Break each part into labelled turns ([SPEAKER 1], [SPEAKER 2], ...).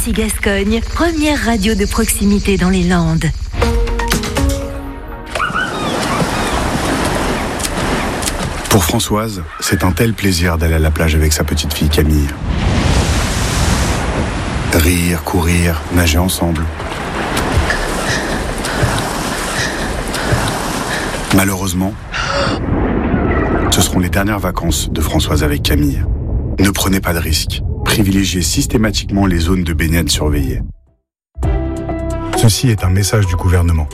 [SPEAKER 1] Ici Gascogne, première radio de proximité dans les Landes.
[SPEAKER 2] Pour Françoise, c'est un tel plaisir d'aller à la plage avec sa petite fille Camille. Rire, courir, nager ensemble. Malheureusement, ce seront les dernières vacances de Françoise avec Camille. Ne prenez pas de risques. Privilégiez systématiquement les zones de baignade surveillées. Ceci est un message du gouvernement.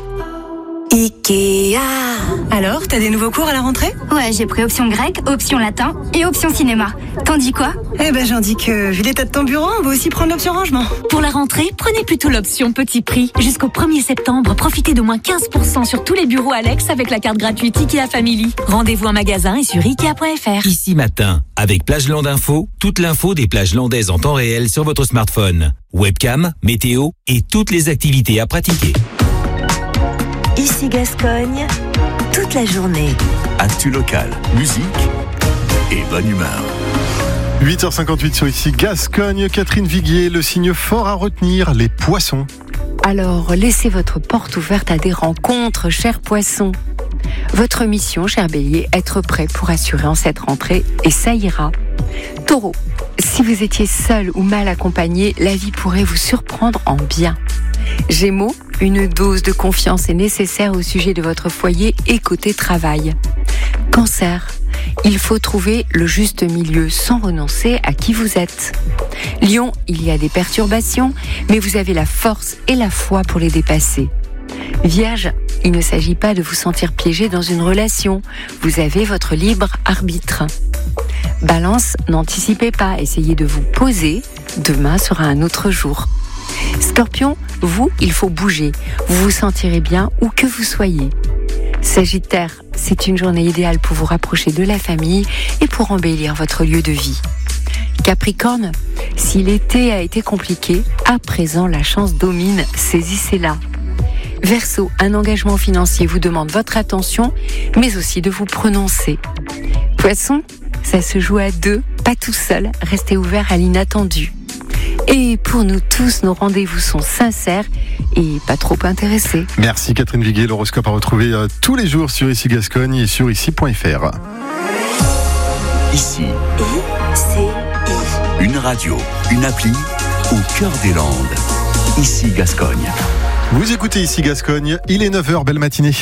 [SPEAKER 3] Ikea.
[SPEAKER 4] Alors, t'as des nouveaux cours à la rentrée ?
[SPEAKER 3] Ouais, j'ai pris option grec, option latin et option cinéma. T'en dis quoi ?
[SPEAKER 4] Eh ben, j'en dis que, vu l'état de ton bureau, on va aussi prendre l'option rangement.
[SPEAKER 5] Pour la rentrée, prenez plutôt l'option petit prix. Jusqu'au 1er septembre, profitez d'au moins 15% sur tous les bureaux Alex avec la carte gratuite Ikea Family. Rendez-vous en magasin et sur Ikea.fr.
[SPEAKER 6] Ici Matin, avec Plageland Info, toute l'info des plages landaises en temps réel sur votre smartphone. Webcam, météo et toutes les activités à pratiquer.
[SPEAKER 1] Ici Gascogne, toute la journée.
[SPEAKER 7] Actu locale, musique et bonne humeur.
[SPEAKER 8] 8h58 sur Ici Gascogne. Catherine Viguier, le signe fort à retenir, les poissons.
[SPEAKER 9] Alors, laissez votre porte ouverte à des rencontres, chers poissons. Votre mission, cher Bélier, être prêt pour assurer en cette rentrée, et ça ira. Taureau, si vous étiez seul ou mal accompagné, la vie pourrait vous surprendre en bien. Gémeaux, une dose de confiance est nécessaire au sujet de votre foyer et côté travail. Cancer, il faut trouver le juste milieu sans renoncer à qui vous êtes. Lion, il y a des perturbations, mais vous avez la force et la foi pour les dépasser. Vierge, il ne s'agit pas de vous sentir piégé dans une relation, vous avez votre libre arbitre. Balance, n'anticipez pas, essayez de vous poser, demain sera un autre jour. Scorpion, vous, il faut bouger, vous vous sentirez bien où que vous soyez. Sagittaire, c'est une journée idéale pour vous rapprocher de la famille et pour embellir votre lieu de vie. Capricorne, si l'été a été compliqué, à présent la chance domine, saisissez-la. Verseau, un engagement financier vous demande votre attention, mais aussi de vous prononcer. Poisson, ça se joue à deux, pas tout seul, restez ouvert à l'inattendu. Et pour nous tous, nos rendez-vous sont sincères et pas trop intéressés.
[SPEAKER 8] Merci Catherine Viguier, l'horoscope à retrouver tous les jours sur Ici Gascogne et sur ici.fr.
[SPEAKER 7] Ici, une radio, une appli au cœur des Landes. Ici Gascogne.
[SPEAKER 8] Vous écoutez Ici Gascogne, il est 9h, belle matinée.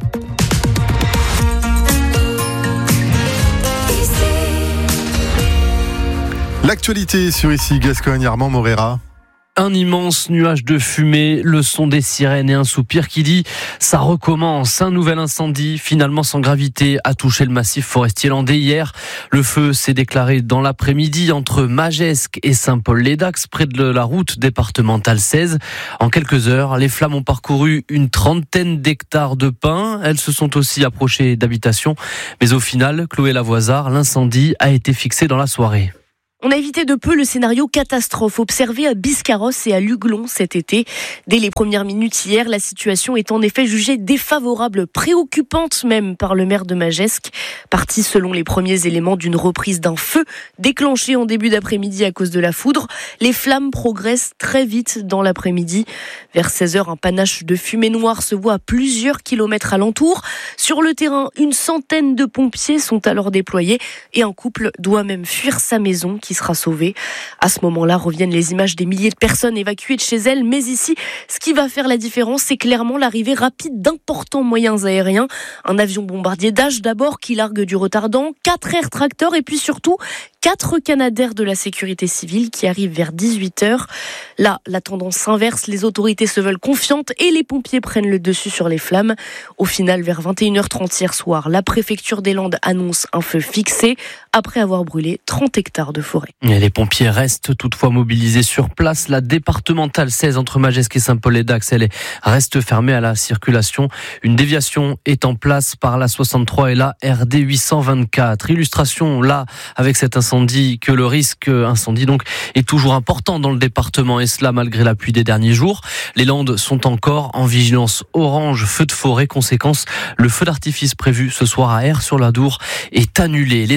[SPEAKER 8] L'actualité sur Ici Gascogne, Armand Morera.
[SPEAKER 10] Un immense nuage de fumée, le son des sirènes et un soupir qui dit « ça recommence ». Un nouvel incendie, finalement sans gravité, a touché le massif forestier landais hier. Le feu s'est déclaré dans l'après-midi entre Magescq et Saint-Paul-les-Dax, près de la route départementale 16. En quelques heures, les flammes ont parcouru une 30aine d'hectares de pins. Elles se sont aussi approchées d'habitations. Mais au final, Chloé Lavoisard, l'incendie a été fixé dans la soirée.
[SPEAKER 11] On a évité de peu le scénario catastrophe observé à Biscarrosse et à Luglon cet été. Dès les premières minutes hier, la situation est en effet jugée défavorable, préoccupante même par le maire de Magescq. Parti selon les premiers éléments d'une reprise d'un feu déclenché en début d'après-midi à cause de la foudre. Les flammes progressent très vite dans l'après-midi. Vers 16h, un panache de fumée noire se voit à plusieurs kilomètres alentour. Sur le terrain, une centaine de pompiers sont alors déployés et un couple doit même fuir sa maison qui sera sauvée. À ce moment-là reviennent les images des milliers de personnes évacuées de chez elles. Mais ici, ce qui va faire la différence, c'est clairement l'arrivée rapide d'importants moyens aériens. Un avion bombardier Dash d'abord qui largue du retardant, 4 Air Tractor et puis surtout 4 Canadair de la sécurité civile qui arrivent vers 18h. Là, la tendance s'inverse, les autorités se veulent confiantes et les pompiers prennent le dessus sur les flammes. Au final, vers 21h30 hier soir, la préfecture des Landes annonce un feu fixé après avoir brûlé 30 hectares de forêt.
[SPEAKER 10] Et les pompiers restent toutefois mobilisés sur place. La départementale 16 entre Magescq et Saint-Paul-les-Dax, elle reste fermée à la circulation. Une déviation est en place par la 63 et la RD 824. Illustration là avec cet incendie que le risque incendie donc est toujours important dans le département et cela malgré la pluie des derniers jours. Les Landes sont encore en vigilance orange feu de forêt. Conséquence, le feu d'artifice prévu ce soir à Aire-sur-l'Adour est annulé. Les incendies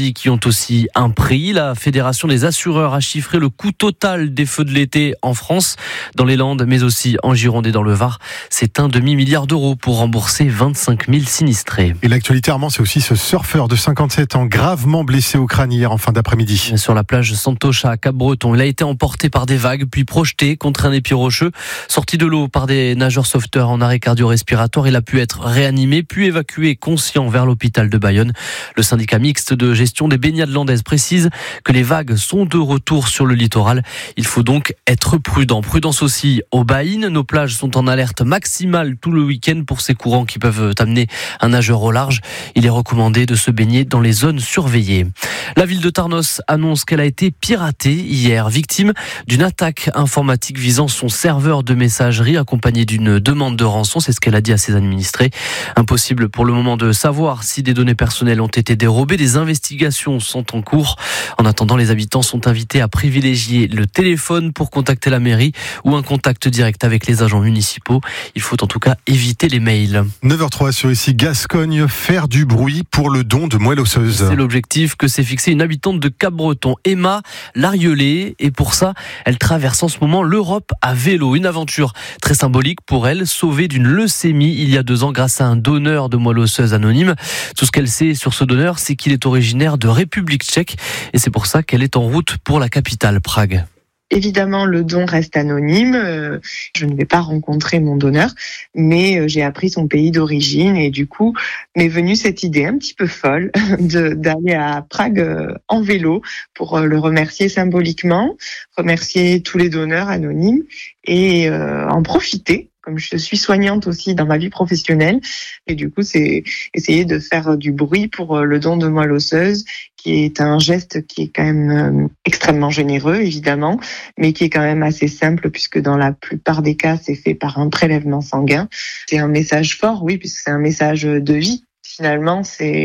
[SPEAKER 10] incendies qui ont aussi un prix. La Fédération des assureurs a chiffré le coût total des feux de l'été en France, dans les Landes, mais aussi en Gironde et dans le Var. C'est un demi-milliard d'euros pour rembourser 25 000 sinistrés.
[SPEAKER 8] Et l'actualité, Armand, c'est aussi ce surfeur de 57 ans gravement blessé au crâne hier en fin d'après-midi.
[SPEAKER 5] Sur la plage Santocha à Cap-Breton, il a été emporté par des vagues, puis projeté contre un épi rocheux. Sorti de l'eau par des nageurs sauveteurs en arrêt cardio-respiratoire, il a pu être réanimé, puis évacué conscient vers l'hôpital de Bayonne. Le syndicat mixte de gestion des baignades landaises précise que les vagues sont de retour sur le littoral. Il faut donc être prudent. Prudence aussi au Baïn. Nos plages sont en alerte maximale tout le week-end pour ces courants qui peuvent amener un nageur au large. Il est recommandé de se baigner dans les zones surveillées. La ville de Tarnos annonce qu'elle a été piratée hier, victime d'une attaque informatique visant son serveur de messagerie accompagné d'une demande de rançon. C'est ce qu'elle a dit à ses administrés. Impossible pour le moment de savoir si des données personnelles ont été dérobées. Des investigations sont en cours. En attendant, les habitants sont invités à privilégier le téléphone pour contacter la mairie ou un contact direct avec les agents municipaux. Il faut en tout cas éviter les mails.
[SPEAKER 8] 9h03 sur ici Gascogne, faire du bruit pour le don de moelle osseuse.
[SPEAKER 5] C'est l'objectif que s'est fixé une habitante de Cap-Breton, Emma Lariollet, et pour ça, elle traverse en ce moment l'Europe à vélo. Une aventure très symbolique pour elle, sauvée d'une leucémie il y a 2 ans grâce à un donneur de moelle osseuse anonyme. Tout ce qu'elle sait sur ce donneur, c'est qu'il est originaire de République tchèque, et c'est pour ça qu'elle est en route pour la capitale, Prague.
[SPEAKER 12] Évidemment, le don reste anonyme. Je ne vais pas rencontrer mon donneur, mais j'ai appris son pays d'origine et du coup, m'est venue cette idée un petit peu folle d'aller à Prague en vélo pour le remercier symboliquement, remercier tous les donneurs anonymes et en profiter. Comme je suis soignante aussi dans ma vie professionnelle, et du coup, c'est essayer de faire du bruit pour le don de moelle osseuse, qui est un geste qui est quand même extrêmement généreux, évidemment, mais qui est quand même assez simple, puisque dans la plupart des cas, c'est fait par un prélèvement sanguin. C'est un message fort, oui, puisque c'est un message de vie. Finalement,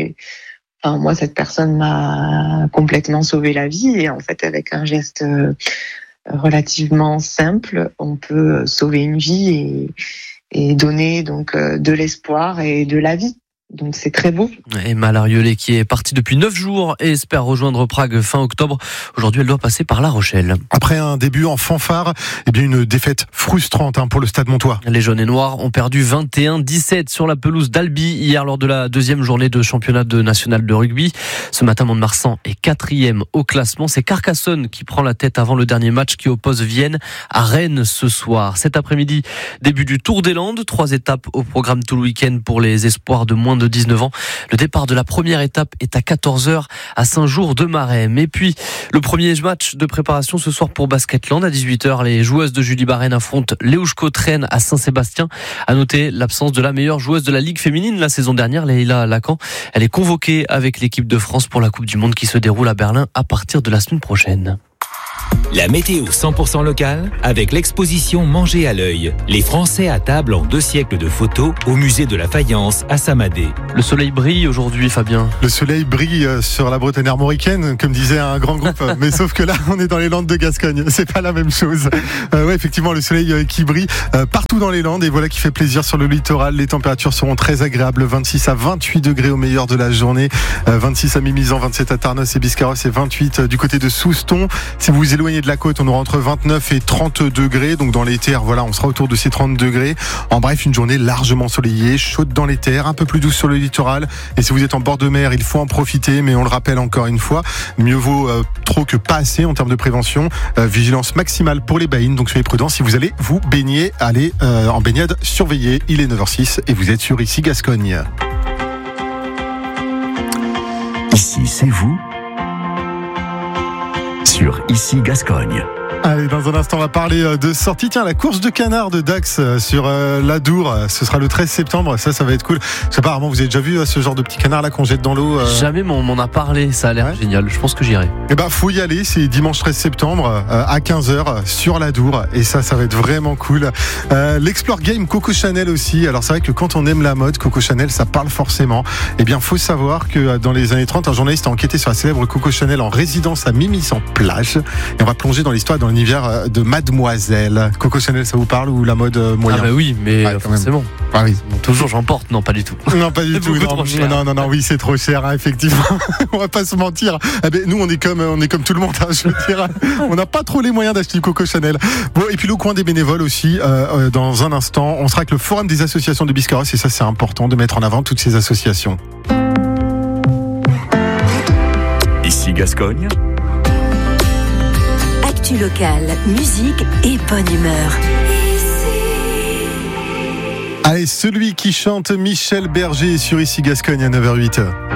[SPEAKER 12] moi, cette personne m'a complètement sauvé la vie, et en fait, avec un geste relativement simple, on peut sauver une vie et donner donc de l'espoir et de la vie. Donc c'est très beau.
[SPEAKER 5] Emma Lariollet qui est partie depuis 9 jours et espère rejoindre Prague fin octobre. Aujourd'hui, elle doit passer par La Rochelle.
[SPEAKER 8] Après un début en fanfare, une défaite frustrante pour le Stade Montois.
[SPEAKER 5] Les jaunes et noirs ont perdu 21-17 sur la pelouse d'Albi hier lors de la 2e journée de championnat national de rugby. Ce matin, Mont-de-Marsan est 4e au classement. C'est Carcassonne qui prend la tête avant le dernier match qui oppose Vienne à Rennes ce soir. Cet après-midi, début du Tour des Landes. 3 étapes au programme tout le week-end pour les espoirs de moins de 19 ans. Le départ de la première étape est à 14h à Saint-Jour-de-Marais. Et puis, le premier match de préparation ce soir pour Basketland. À 18h, les joueuses de Julie Barren affrontent Léouchko-Trenne à Saint-Sébastien. À noter l'absence de la meilleure joueuse de la Ligue féminine la saison dernière, Leïla Lacan. Elle est convoquée avec l'équipe de France pour la Coupe du Monde qui se déroule à Berlin à partir de la semaine prochaine.
[SPEAKER 6] La météo 100% locale avec l'exposition Manger à l'œil. Les Français à table en 2 siècles de photos au musée de la Faïence à Samadé.
[SPEAKER 5] Le soleil brille aujourd'hui, Fabien.
[SPEAKER 8] Le soleil brille sur la Bretagne armoricaine, comme disait un grand groupe. Mais sauf que là, on est dans les Landes de Gascogne. C'est pas la même chose. Ouais, effectivement, le soleil qui brille partout dans les Landes et voilà qui fait plaisir sur le littoral. Les températures seront très agréables. 26 à 28 degrés au meilleur de la journée. 26 à Mimizan, 27 à Tarnos et Biscarrosse et 28 du côté de Souston. Si vous vous éloignez de la côte, on aura entre 29 et 30 degrés. Donc dans les terres, voilà, on sera autour de ces 30 degrés. En bref, une journée largement ensoleillée, chaude dans les terres, un peu plus douce sur le littoral. Et si vous êtes en bord de mer, il faut en profiter. Mais on le rappelle encore une fois, mieux vaut trop que pas assez en termes de prévention. Vigilance maximale pour les baïnes. Donc soyez prudents. Si vous allez vous baigner, allez en baignade surveillée. Il est 9h06 et vous êtes sur Ici Gascogne.
[SPEAKER 7] Ici, c'est vous sur Ici Gascogne.
[SPEAKER 8] Allez, dans un instant, on va parler de sortie. Tiens, la course de canard de Dax sur l'Adour, ce sera le 13 septembre. Ça va être cool. Je sais pas, Armand, vous avez déjà vu ce genre de petit canard là qu'on jette dans l'eau
[SPEAKER 5] Jamais, mais on m'en a parlé. Ça a l'air génial. Je pense que j'irai.
[SPEAKER 8] Eh ben, faut y aller. C'est dimanche 13 septembre à 15h sur l'Adour. Et ça va être vraiment cool. L'Explore Game Coco Chanel aussi. Alors, c'est vrai que quand on aime la mode, Coco Chanel, ça parle forcément. Eh bien, faut savoir que dans les années 30, un journaliste a enquêté sur la célèbre Coco Chanel en résidence à Mimizan plage. Et on va plonger dans l'histoire dans l'univers de Mademoiselle. Coco Chanel, ça vous parle ou la mode moyen?
[SPEAKER 5] Ah bah oui, mais forcément.
[SPEAKER 8] Ah oui.
[SPEAKER 5] Toujours j'emporte, non pas du tout.
[SPEAKER 8] Non pas du tout. Non, oui c'est trop cher, hein, effectivement. On va pas se mentir. Nous on est comme tout le monde. Hein, je veux dire, on n'a pas trop les moyens d'acheter du Coco Chanel. Bon et puis le coin des bénévoles aussi. Dans un instant, on sera avec le forum des associations de Biscarrosse et ça c'est important de mettre en avant toutes ces associations.
[SPEAKER 7] Ici Gascogne.
[SPEAKER 1] Actu locale, musique et bonne humeur.
[SPEAKER 8] Allez, celui qui chante Michel Berger sur Ici Gascogne à 9h08.